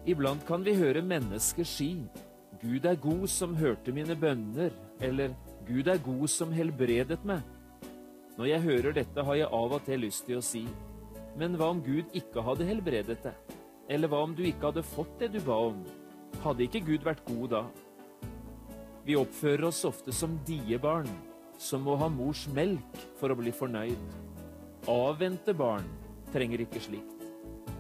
Iblant kan vi høre mennesker si, Gud er god som hørte mine bønner, eller Gud er god som helbredet meg. Når jeg hører dette har jeg av og til lyst til å si, men hva om Gud ikke hadde helbredet deg? Eller hva om du ikke hadde fått det du ba om? Hadde ikke Gud vært god da? Vi oppfører oss ofte som diebarn, som må ha mors melk for å bli fornøyd. Avvente barn trenger ikke slikt.